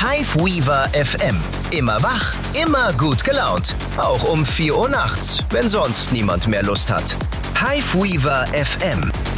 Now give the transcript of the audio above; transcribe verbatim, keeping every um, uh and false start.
Hiveweaver F M. Immer wach, immer gut gelaunt. Auch um vier Uhr nachts, wenn sonst niemand mehr Lust hat. Hiveweaver F M.